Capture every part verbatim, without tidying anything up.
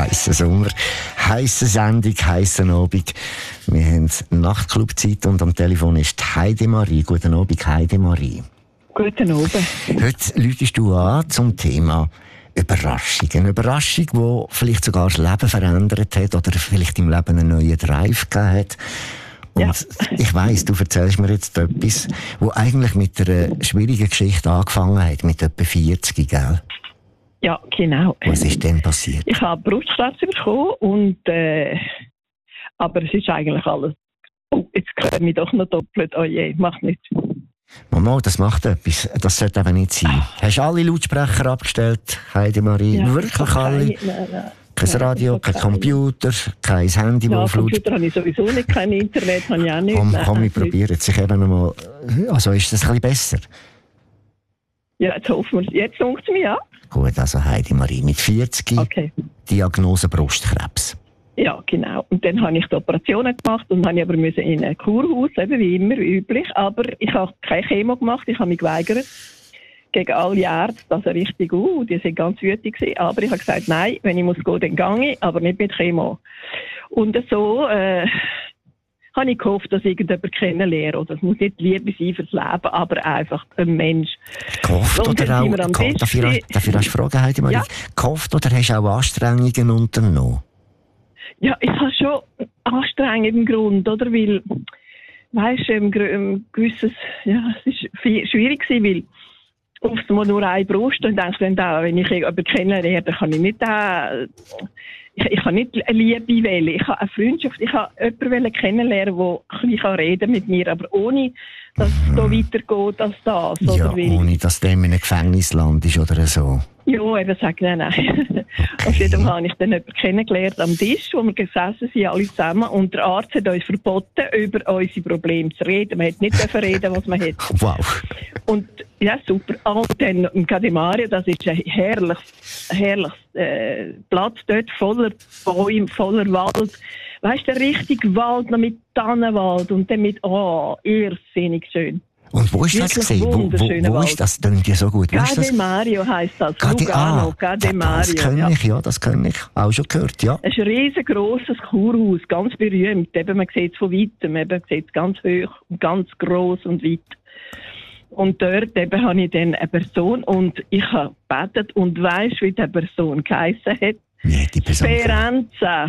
heissen Sommer, heisse Sendung, heissen Abend. Wir haben Nachtclub-Zeit und am Telefon ist Heidi Marie. Guten Abend, Heidi Marie. Guten Abend. Heute läutest du an zum Thema Überraschung. Eine Überraschung, die vielleicht sogar das Leben verändert hat oder vielleicht im Leben einen neuen Drive gegeben hat. Und ja. Ich weiss, du erzählst mir jetzt etwas, wo eigentlich mit einer schwierigen Geschichte angefangen hat, mit etwa vierzig, gell? Ja, genau. Was ist denn passiert? Ich habe Brustkrebs bekommen und äh, aber es ist eigentlich alles. Oh, jetzt höre ich mich doch noch doppelt. Oh je, macht nichts. Mama, das macht etwas. Das sollte eben nicht sein. Ach. Hast du alle Lautsprecher abgestellt, Heidi Marie? Ja, wirklich alle? Nein, nein. Kein Radio, kein Computer, kein Handy, ja, wo auf Computer habe ich sowieso nicht, kein Internet habe ich auch nicht. Komm, komm ich probiere jetzt. Ich eben noch mal. Also ist das ein bisschen besser? Ja, jetzt hoffen wir es. Jetzt funkt es mir, ja. Gut, also Heidi Marie, mit vierzig, okay. Diagnose Brustkrebs. Ja, genau. Und dann habe ich die Operationen gemacht und habe aber müssen in ein Kurhaus, eben wie immer üblich. Aber ich habe keine Chemo gemacht, ich habe mich geweigert. Gegen alle Ärzte, das ist richtig gut, die sind ganz wütig gewesen. Aber ich habe gesagt, nein, wenn ich muss gehen, dann gehe ich, aber nicht mit Chemo. Und so äh, habe ich gehofft, dass ich irgendjemanden kennenlerne. Oder es muss nicht Liebe sein fürs Leben, aber einfach ein Mensch. Gehofft oder auch, gehofft, dafür, dafür hast du Fragen, Heidi Marie. Ja. Gehofft oder hast du auch Anstrengungen unternommen? Ja, ich habe schon Anstrengungen im Grund, oder? Weil, weisst du, ein gewisses, ja, es ist schwierig gewesen, weil oft mal nur eine Brust und denkst dann da, wenn ich jemanden kennenlerne, dann kann ich nicht da, ich, ich kann nicht eine Liebe wählen, ich habe eine Freundschaft, ich habe jemanden kennenlernen, der ein bisschen reden mit mir, aber ohne, dass es so weitergeht als das. Ja, oder? Weil, ohne, dass der in einem Gefängnisland ist oder so. Ja, eben sagt nein, nein. Okay. Auf jeden Fall habe ich dann jemanden kennengelernt am Tisch, wo wir gesessen sind, alle zusammen. Und der Arzt hat uns verboten, über unsere Probleme zu reden. Man hat nicht reden, was man hat. Wow. Und ja, super. Und dann im Cademario, das ist ein herrliches, herrliches äh, Platz dort, voller Bäume, voller Wald. Weißt du, der richtige Wald noch mit Tannenwald und dann mit, oh, irrsinnig schön. Und wo ist das gesehen? Wo, wo, wo ist das? Das klingt ja so gut. Cademario heisst das. Gade, Lugano, ah, Cademario. Das kenne ja. ich, ja, das kenne ich. Auch schon gehört, ja. Es ist ein riesengroßes Kurhaus, ganz berühmt. Eben, man sieht es von weitem, eben, man sieht es ganz hoch und ganz gross und weit. Und dort eben habe ich dann eine Person und ich habe gebetet und weisst, wie die Person geheissen hat? Wie hat die Person? Speranza.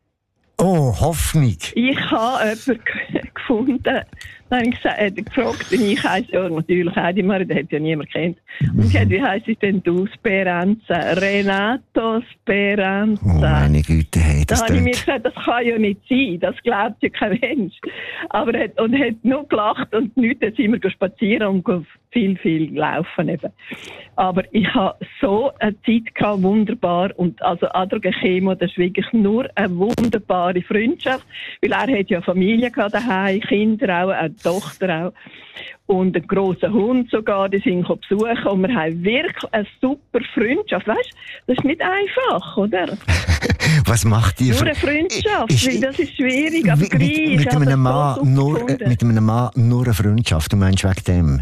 Oh, Hoffnung. Ich habe jemanden gefunden. Dann habe ich gesagt, er gefragt, wie ich heisse, ja, natürlich Heidi Marie, den hat ja niemand kennt. Und ich gesagt, wie heisst ich denn du? Speranza. Renato Speranza. Oh, meine Güte, hey, das Da habe ich mir gesagt, das kann ja nicht sein, das glaubt ja kein Mensch. Aber er hat, und er hat nur gelacht und nichts, dann sind wir spazieren und viel, viel laufen eben. Aber ich habe so eine Zeit gehabt, wunderbar. Und also Adroge Chemo, das ist wirklich nur eine wunderbare Freundschaft, weil er hat ja Familie gehabt daheim, Kinder auch, eine Tochter auch. Und einen grossen Hund sogar, die sind besuchen. Und wir haben wirklich eine super Freundschaft. Weißt du, das ist nicht einfach, oder? Was macht die? Nur eine Freundschaft, ist, weil das ist schwierig, aber mit, gleich. Mit, mit, einem Mann nur, mit einem Mann nur eine Freundschaft, du meinst wegen dem?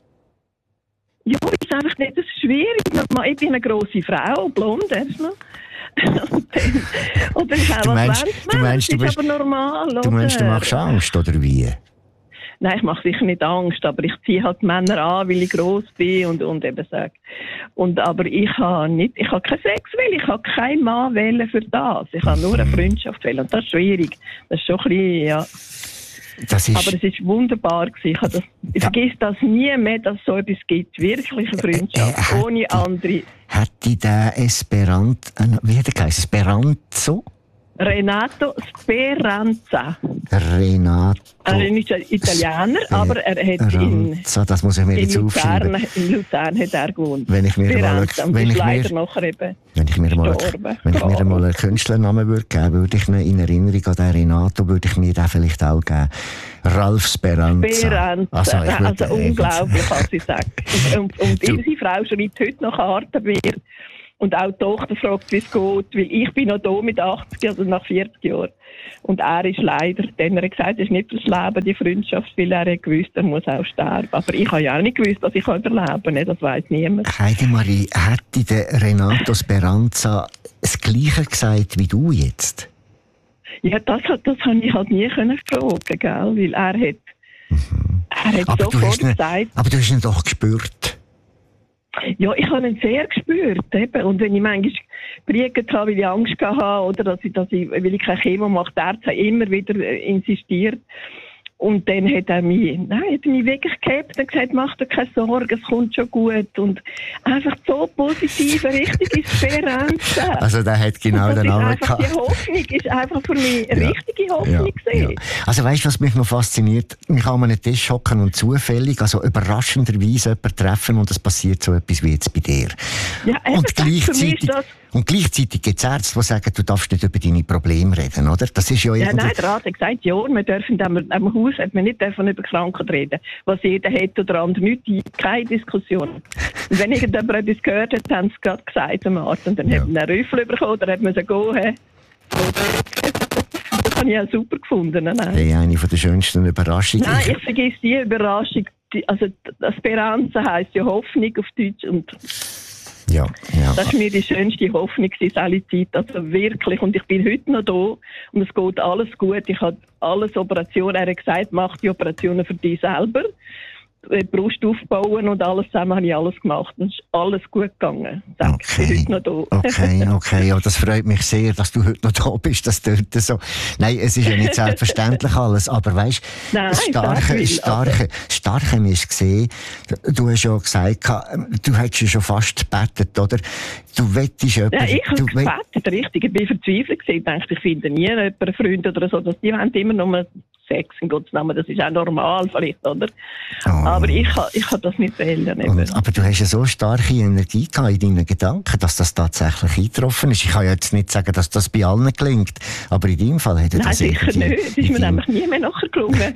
Ja, ist einfach nicht, das ist schwierig. Ich bin eine grosse Frau, blond erstmal. Oder ich habe du meinst, was du meinst, das du ist bist, aber normal, oder? Du meinst, du machst Angst, oder wie? Nein, ich mache sicher nicht Angst, aber ich ziehe halt Männer an, weil ich gross bin und, und eben sage. Und, aber ich habe nicht, ich habe keinen Sex wählen, ich habe keinen Mann wählen für das. Ich habe nur eine Freundschaft wählen und das ist schwierig. Das ist schon ein bisschen, ja. Das ist, aber es ist wunderbar gewesen. Ich, das, ich ja. vergesse das nie mehr, dass es so etwas gibt. Wirklich eine Freundschaft, äh, äh, ohne die, andere. Hätte der Esperanto, äh, wie hat er geheißen? Esperanto? Renato Speranza. Renato. Er ist ein Italiener, Sper- aber er hat in, so, das muss ich mir jetzt in Luzern, aufschreiben. in Luzern hat er gewohnt. Wenn ich mir mal, wenn ich mir, nachher eben wenn ich mir mal, wenn ich mir mal einen Künstlernamen würde geben, würde ich ihn in Erinnerung an den Renato, würde ich mir den vielleicht auch geben. Ralf Speranza. Speranza. Also, also unglaublich, was ich sage. Und, und unsere Frau schreibt heute noch Karten bei mir. Und auch die Tochter fragt, wie es geht, weil ich bin noch da mit achtzig, also nach vierzig Jahren. Und er ist leider, dann hat er gesagt, es ist nicht fürs Leben, die Freundschaft, weil er hat gewusst, er muss auch sterben. Aber ich habe ja auch nicht gewusst, dass ich überleben kann, das weiss niemand. Heidi Marie, hätte der Renato Speranza das Gleiche gesagt wie du jetzt? Ja, das, das habe ich halt nie können fragen, gell? Weil er hat, mhm. er hat aber sofort ihn, gesagt... Aber du hast ihn doch gespürt. Ja, ich habe ihn sehr gespürt. Eben. Und wenn ich manchmal gebriegt habe, weil ich Angst hatte, oder dass ich, dass ich, weil ich keine Chemo mache, der Arzt hat immer wieder insistiert. Und dann hat er mich, nein, hat er mich wirklich gehabt und gesagt, mach dir keine Sorgen, es kommt schon gut. Und einfach so positiv, richtige Speranza. Also der hat genau den Namen gehabt. Die Hoffnung ist einfach für mich eine ja. richtige Hoffnung ja. ja. Also weißt du, was mich noch fasziniert? Ich kann an einem Tisch hocken und zufällig, also überraschenderweise jemanden treffen und es passiert so etwas wie jetzt bei dir. Ja, und gleichzeitig... Und gleichzeitig gibt es Ärzte, die sagen, du darfst nicht über deine Probleme reden, oder? Das ist ja irgendwie... Ja, nein, der Arzt hat gesagt, ja, wir dürfen am Haus hat man nicht dürfen über Krankheit reden. Was jeder hat oder andere nicht, keine Diskussion. Und wenn irgendjemand etwas gehört hat, haben sie es gerade gesagt am Arzt. Und dann ja. hat man einen Rüffel bekommen, oder hat man so gehen. Das habe ich auch super gefunden. Nein. Hey, eine von der schönsten Überraschungen. Nein, ich vergesse die Überraschung. Die, also, Speranza heisst ja Hoffnung auf Deutsch. Und Ja, ja. Das war mir die schönste Hoffnung in alle Zeit. Also wirklich. Und ich bin heute noch da und es geht alles gut. Ich habe alles Operationen. Er hat gesagt, mach die Operationen für dich selber. Die Brust aufbauen und alles zusammen habe ich alles gemacht. Und es ist alles gut gegangen. Danke, okay. Ich bin heute noch da. Okay, okay. Ja, das freut mich sehr, dass du heute noch da bist. Das tönt so. Nein, es ist ja nicht selbstverständlich alles. Aber weißt du, das Starke, Starke, Starke haben wir gesehen. Du hast ja gesagt, du hättest ja schon fast gebetet, oder? Du wettest jemanden... Ja, ich habe gebetet, richtig. Ich bin verzweifelt gewesen. Ich dachte, ich finde nie jemanden, einen Freund oder so. Dass die wollen immer nur Sex, in Gottes Namen. Das ist auch normal vielleicht, oder? Oh. Aber ich kann, ich kann das nicht wählen. Und, aber du hast ja so starke Energie gehabt in deinen Gedanken, dass das tatsächlich eingetroffen ist. Ich kann ja jetzt nicht sagen, dass das bei allen gelingt, aber in deinem Fall hätte das irgendwie... Nein, sicher nicht. Das ist mir nämlich nie mehr nachher gelungen.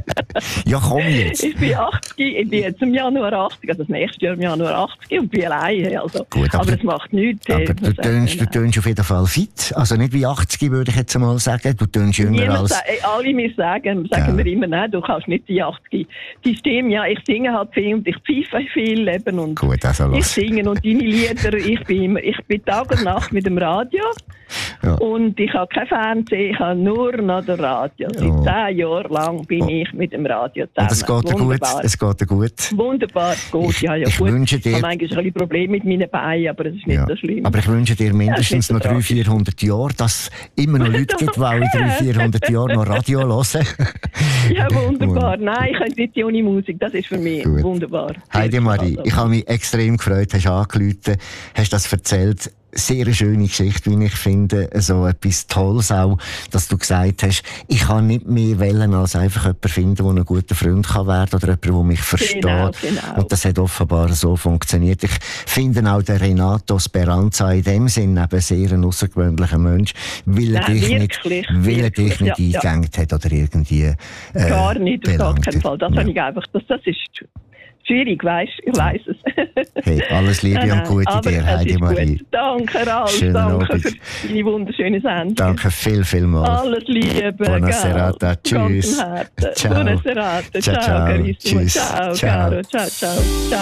Ja, komm jetzt. Ich bin achtzig, ich bin jetzt im Januar achtzig, also das nächste Jahr im Januar achtzig und bin alleine. Also. Gut, aber aber es macht nichts. Aber hey, du tönst, du tönst auf jeden Fall fit. Also nicht wie achtzig, würde ich jetzt mal sagen. Du tönst jünger Niemand als... Sa- alle mir sagen, sagen ja. mir immer, nein, du kannst nicht die achtzig. Die Stimme, ja, ich singe halt viel und ich pfeife viel eben und Gut, also ich singe und deine Lieder, ich bin immer, ich bin Tag und Nacht mit dem Radio ja. und ich habe kein Fernsehen, ich habe nur noch das Radio. Seit oh. zehn Jahren lang bin oh. ich mit dem Radio zusammen. Und es geht dir gut? Es geht dir gut? Wunderbar, es geht, ja, ja, ich gut. Wünsche dir... Ich habe manchmal ein bisschen Probleme mit meinen Beinen, aber es ist nicht ja. so schlimm. Aber ich wünsche dir mindestens ja, noch dreihundert, vierhundert Jahre, dass es immer noch Leute gibt, die auch in dreihundert, vierhundert Jahren noch Radio hören. Ja, wunderbar. Nein, ich könnte nicht ohne Musik. Das ist für mich Gut. wunderbar. Heidi Marie, ich habe mich extrem gefreut, hast angerufen, hast das erzählt. Sehr eine schöne Geschichte, wie ich finde. So etwas Tolles auch, dass du gesagt hast, ich kann nicht mehr wählen, als einfach jemanden finden, der ein guter Freund kann werden oder jemand, der mich versteht. Genau, genau. Und das hat offenbar so funktioniert. Ich finde auch der Renato Speranza in dem Sinn eben sehr ein außergewöhnlicher Mensch, weil er Nein, dich wirklich, nicht, weil er dich nicht ja, eingegangen ja. hat oder irgendwie äh, Gar nicht, auf gar keinen Fall. Das ja. habe ich einfach, das, das ist schwierig, weißt du? Ich weiss es. Hey, alles Liebe und Gute aber dir, Heidi Marie. Gut. Danke, Ralf. Danke für deine wunderschöne Sendung. Danke viel, viel mal. Alles Liebe. Buona serata. Tschüss. Ciao. Buona serata. Ciao, ciao. Ciao, Tschüss. ciao, ciao, ciao.